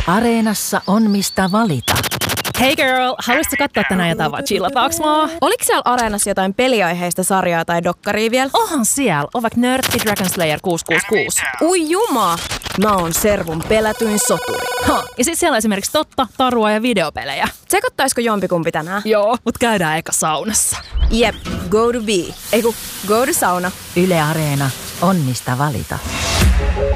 Areenassa on mistä valita. Hey girl, haluaisitko katsoa tänään jotain vai chillataaks mua? Oliko siellä Areenassa jotain peliaiheista sarjaa tai dokkaria vielä? Onhan siellä, on vaikka Nörtti Dragon Slayer 666. Ui juma! Mä oon Servun pelätyin soturi. Ja sit siellä on esimerkiksi totta, tarua ja videopelejä. Tsekattaisiko jompikumpi tänään? Joo, mut käydään eka saunassa. Jep, go to be. Eiku, go to sauna. Yle Areena on mistä valita.